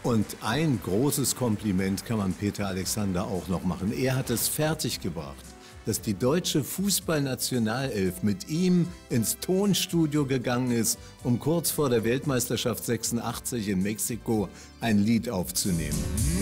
Und ein großes Kompliment kann man Peter Alexander auch noch machen. Er hat es fertiggebracht, dass die deutsche Fußballnationalelf mit ihm ins Tonstudio gegangen ist, um kurz vor der Weltmeisterschaft 86 in Mexiko ein Lied aufzunehmen.